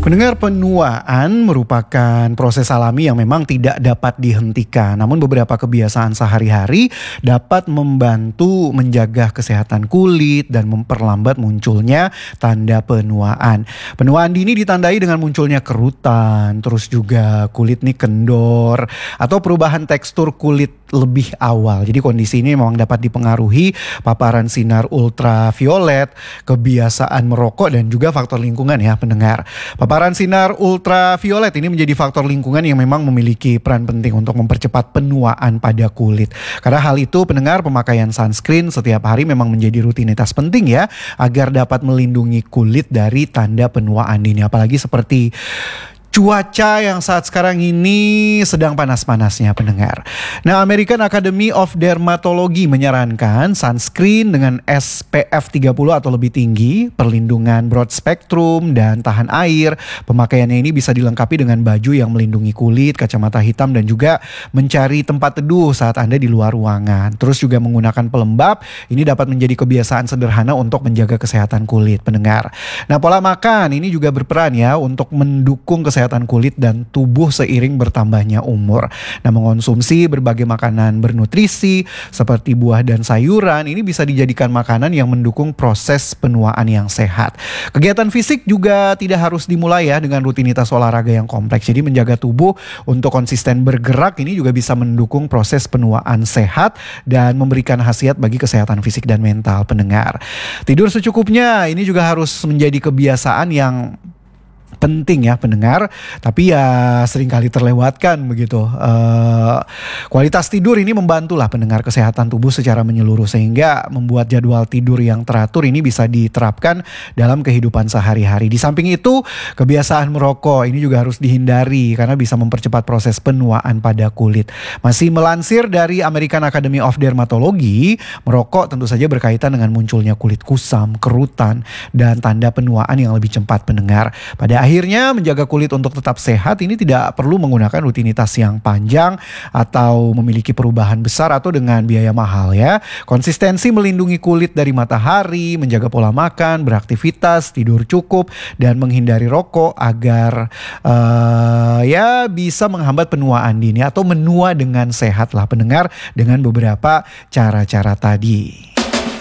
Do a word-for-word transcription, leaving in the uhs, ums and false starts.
Pendengar, penuaan merupakan proses alami yang memang tidak dapat dihentikan. Namun beberapa kebiasaan sehari-hari dapat membantu menjaga kesehatan kulit dan memperlambat munculnya tanda penuaan. Penuaan dini ditandai dengan munculnya kerutan, terus juga kulit nih kendor, atau perubahan tekstur kulit lebih awal. Jadi kondisi ini memang dapat dipengaruhi paparan sinar ultraviolet, kebiasaan merokok, dan juga faktor lingkungan ya pendengar. Paparan sinar ultraviolet ini menjadi faktor lingkungan yang memang memiliki peran penting untuk mempercepat penuaan pada kulit. Karena hal itu pendengar, pemakaian sunscreen setiap hari memang menjadi rutinitas penting ya, agar dapat melindungi kulit dari tanda penuaan dini. Apalagi seperti cuaca yang saat sekarang ini sedang panas-panasnya pendengar. Nah, American Academy of Dermatology menyarankan sunscreen dengan S P F tiga puluh atau lebih tinggi, perlindungan broad spectrum, dan tahan air. Pemakaiannya ini bisa dilengkapi dengan baju yang melindungi kulit, kacamata hitam, dan juga mencari tempat teduh saat Anda di luar ruangan. Terus juga menggunakan pelembab, ini dapat menjadi kebiasaan sederhana untuk menjaga kesehatan kulit pendengar. Nah, pola makan ini juga berperan ya untuk mendukung kesehatan kesehatan kulit dan tubuh seiring bertambahnya umur. Nah, mengonsumsi berbagai makanan bernutrisi seperti buah dan sayuran ini bisa dijadikan makanan yang mendukung proses penuaan yang sehat. Kegiatan fisik juga tidak harus dimulai ya dengan rutinitas olahraga yang kompleks. Jadi menjaga tubuh untuk konsisten bergerak ini juga bisa mendukung proses penuaan sehat dan memberikan khasiat bagi kesehatan fisik dan mental pendengar. Tidur secukupnya ini juga harus menjadi kebiasaan yang penting ya pendengar, tapi ya seringkali terlewatkan begitu. Uh, kualitas tidur ini membantulah pendengar kesehatan tubuh secara menyeluruh, sehingga membuat jadwal tidur yang teratur ini bisa diterapkan dalam kehidupan sehari-hari. Di samping itu, kebiasaan merokok ini juga harus dihindari karena bisa mempercepat proses penuaan pada kulit. Masih melansir dari American Academy of Dermatology, merokok tentu saja berkaitan dengan munculnya kulit kusam, kerutan, dan tanda penuaan yang lebih cepat pendengar. Pada akhirnya, menjaga kulit untuk tetap sehat ini tidak perlu menggunakan rutinitas yang panjang atau memiliki perubahan besar atau dengan biaya mahal ya. Konsistensi melindungi kulit dari matahari, menjaga pola makan, beraktivitas, tidur cukup, dan menghindari rokok agar uh, ya bisa menghambat penuaan dini atau menua dengan sehat lah pendengar dengan beberapa cara-cara tadi.